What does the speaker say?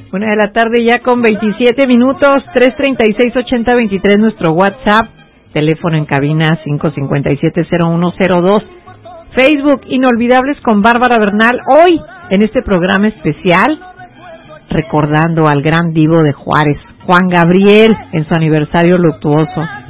1 de la tarde ya con 27 minutos, 336-8023 nuestro WhatsApp, teléfono en cabina 557-0102, Facebook Inolvidables con Bárbara Bernal, hoy en este programa especial, recordando al gran divo de Juárez, Juan Gabriel, en su aniversario luctuoso.